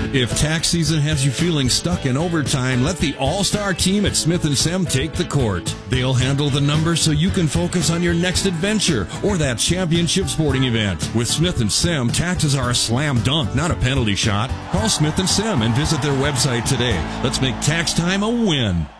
If tax season has you feeling stuck in overtime, let the all-star team at Smith & Sem take the court. They'll handle the numbers so you can focus on your next adventure or that championship sporting event. With Smith & Sem, taxes are a slam dunk, not a penalty shot. Call Smith & Sem and visit their website today. Let's make tax time a win.